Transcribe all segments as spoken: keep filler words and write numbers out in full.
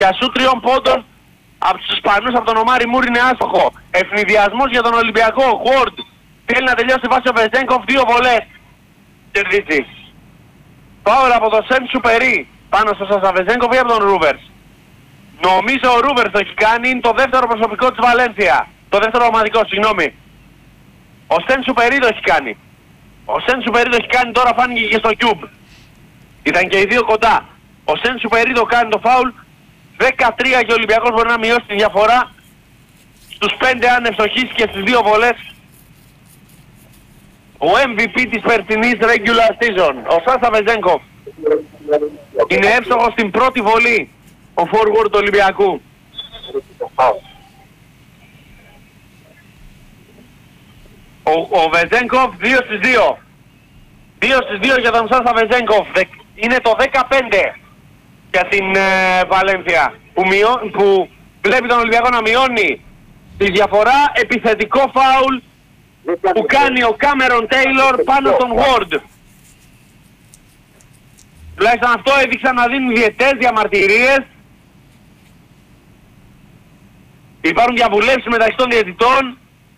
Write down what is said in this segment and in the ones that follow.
Για σου τριών πόντων από τους Ισπανούς, από τον Ομάρι Μούρ είναι άστοχο. Ευνηδιασμός για τον Ολυμπιακό. Ward θέλει να τελειώσει βάσει ο Βεζένκοφ, δύο βολές. Κερδίσει. Φάουλ από το Σεν Σουπερί πάνω στο Σάσα Βεζένκοφ ή από τον Ρούβερς. Νομίζω ο Ρούβερς το έχει κάνει, είναι το δεύτερο προσωπικό της Βαλένθια. Το δεύτερο ομαδικό, συγγνώμη. Ο Σεν Σουπερί το έχει κάνει. Ο Σεν Σουπερί το έχει κάνει, τώρα φάνηκε και στο Cube. Ήταν και οι δύο κοντά. Ο Σεν Σουπερί το κάνει το φάουλ. δεκατρία και ο Ολυμπιακός μπορεί να μειώσει τη διαφορά στους πέντε αν ευστοχίσει και στις δύο βολές. Ο εμ βι πι της περσινής regular season, ο Σάσα Βεζένκοφ, είναι εύστοχος στην πρώτη βολή, ο forward του Ολυμπιακού. Ο, ο Βεζένκοφ δύο στις δύο. δύο στις δύο για τον Σάσα Βεζένκοφ. Είναι το δεκαπέντε για την ε, Βαλένθια που, μειώ, που βλέπει τον Ολυμπιακό να μειώνει τη διαφορά. Επιθετικό φάουλ που κάνει ο Κάμερον Τέιλορ πάνω στον Ward. Τουλάχιστον αυτό έδειξαν να δίνουν διαιτές, διαμαρτυρίες. Υπάρχουν διαβουλεύσεις μεταξύ των διαιτητών.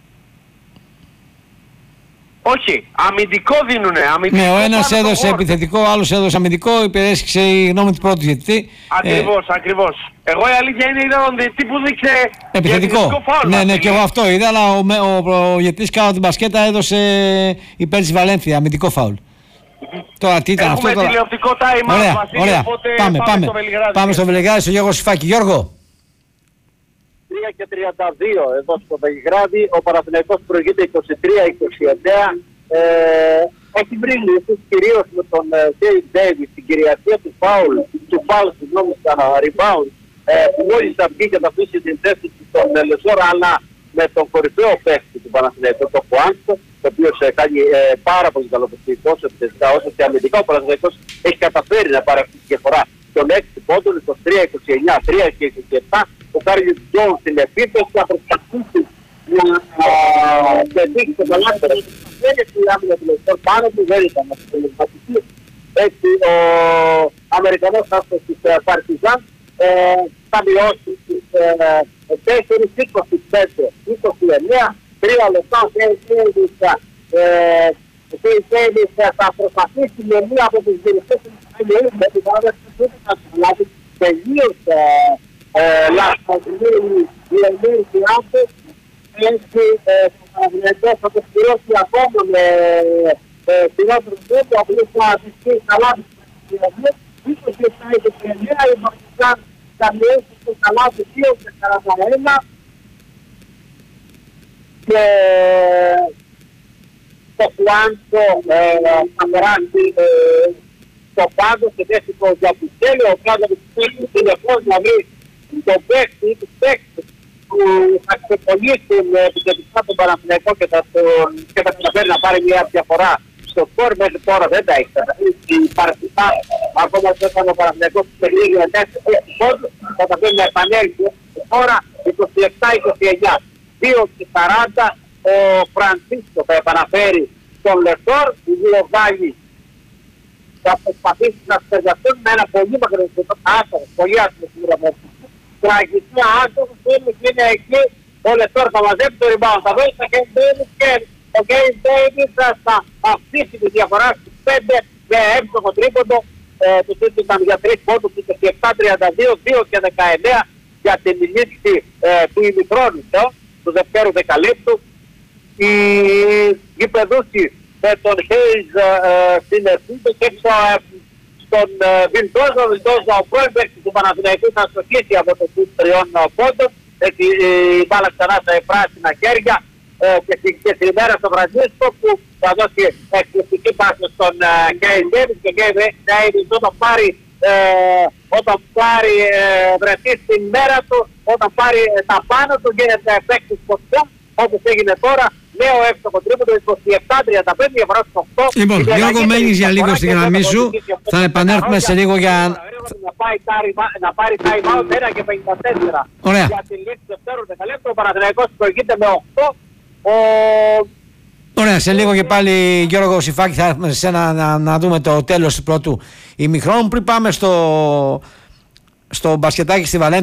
Όχι, αμυντικό δίνουνε. Αμυντικό, ναι, ο ένας έδωσε επιθετικό, ο άλλος έδωσε αμυντικό, υπερέσχισε η γνώμη του πρώτου διαιτητή. Ακριβώς, ε, ακριβώς. Εγώ η αλήθεια είναι είδα τον διαιτητή που δείξε επιθετικό. φάουλ. Ναι, ναι, και εγώ αυτό είδα, αλλά ο, ο, ο, ο διαιτητής κάτω την μπασκέτα έδωσε υπέρ της Βαλένθια, αμυντικό φάουλ. Τώρα τι ήταν Έχουμε αυτό τώρα. τηλεοπτικό time out, Ωραία, Βασίλη, ωραία. Οπότε Πάμε, πάμε, πάμε. στο Βελιγράδι. Πάμε στο Βελιγράδι, στο Γιώργο Σιφάκη. Γιώργο. τρία και τριάντα δύο εδώ στο Βελιγράδι, ο Παναθηναϊκός προηγείται είκοσι τρία είκοσι εννέα. Ε, έχει βρει λύσεις κυρίως με τον Κέι Ντέιβις στην κυριαρχία του φάουλ, του φάουλ συγγνώμη στα rebound, ε, που μόλις θα βγει και θα αφήσει την θέση του στον Λεσόρ, αλλά με τον κορυφαίο παίκτη του Παναθηναϊκού, τον Χουάνσκο, ο οποίος ε, κάνει ε, πάρα πολύ καλό παιχνίδι, όσο επιθετικά όσο και αμυντικά. Ο Παναθηναϊκός έχει καταφέρει να πάρει αυτή τη διαφορά των έξι πόντων, είκοσι τρία είκοσι εννέα, τρία και είκοσι επτά. Ο Κάριος Τζόνς στην επίθεση θα προσπαθήσει να πετύχει το καλάθι. Δεν είναι η άμυνα του Λεσόρ πάνω του, δεν ήταν να το. Έτσι ο Αμερικανός άστος της Παρτιζάν θα μειώσει τις τέσσερα είκοσι πέντε είκοσι εννέα, τρία λεπτά. Ο Κέι Ντέιβις θα προσπαθήσει με μία από τις διευθύνσεις του Αγγλίου με την παράδοση να του τελείως λάθος η ενέργεια άνθρωπος. Έτσι το Παναγενικό θα το στηρώσει ακόμα με φιλότερο τρόπο, απλώς θα αντιστεί καλά της Παναγενικής. είκοσι επτά είκοσι εννέα η Παρτιζάν θα μειώσει το καλά του δύο και σαράντα ένα και το Χουάνσκο θα περάσει στο πάγκο σε θέση του Διαπουσκέλιο. Ο Πλάτο του Πέκτου είναι πώς να βρει τον παίκτη ή τους παίκτες που θα ξεπολύσουν επιτελικά τον Παναθηναϊκό και θα καταφέρει να πάρει μια διαφορά στο σκορ. Μέχρι τώρα δεν τα έχει καταφέρει. Η Παρτιζάν, ακόμα και όταν ο Παναθηναϊκός του παιχνίδι με τέσσερα πόντους, θα καταφέρει να επανέλθει. Τώρα είκοσι επτά είκοσι εννέα, δύο και σαράντα. Ο Φρανσίσκο θα επαναφέρει στον Λεσόρ, οι δύο Γάλλοι θα προσπαθήσουν να συνεργαστούν με ένα πολύ μακροσκοπικό άσχολο, πολύ άσχολο συγκεκριμένο. Τραγική άσχολο και είναι εκεί, ο Λεσόρ θα μαζέψει το rebound, θα δώσει τα Κέι Ντέιβις και ο Κέι Ντέιβις θα αυξήσει τη διαφορά στους πέντε με εύστοχο τρίποντο. Τους ήταν για τρεις πόντους, είκοσι επτά τριάντα δύο, δύο και δεκαεννέα για την λήξη του ημιχρόνου του δευτέρου δεκαλέπτου. Οι γηπεδούκοι με τον Χέιζ στην επίθεση και στον Βιλντόζα. Ο Βιλντόζα, ο πρώην παίκτης του Παναθηναϊκού, θα στοχίσει από το σουτ τριών πόντων. Έτσι η μπάλα ξανά στα πράσινα χέρια και στην ημέρα στο Βραζίσκο που θα δώσει εκπληκτική πάση στον Κέι Ντέιβις και Κέι Ντέιβις όταν πάρει όταν πάρει βρεθεί στην μέρα του, όταν πάρει τα πάνω του γίνεται παίκτης κοστό, όπως έγινε τώρα. Νέο εύστοχο τρίποντο, είκοσι επτά τριάντα πέντε, διαφορά στους οκτώ. Λοιπόν, Γιώργο, μένεις για λίγο στη γραμμή σου. Θα επανέλθουμε σε λίγο για... Να πάρει time out ένα και πενήντα τέσσερα. Ωραία. Για τη λήξη του δευτέρου δεκαλέπτου, ο Παναθηναϊκός προηγείται με οκτώ. Ωραία, σε λίγο και πάλι Γιώργο Σιφάκη θα έρθουμε σε σένα να, να δούμε το τέλος του πρώτου ημιχρόνου. Πριν πάμε στο, στο μπασκετάκι στη Βαλένθια.